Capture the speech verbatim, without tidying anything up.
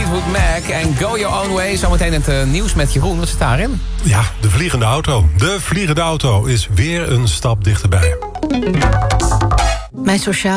Fleetwood Mac en Go Your Own Way. Zometeen het uh, nieuws met Jeroen. Wat zit daarin? Ja, de vliegende auto. De vliegende auto is weer een stap dichterbij. Mijn sociaal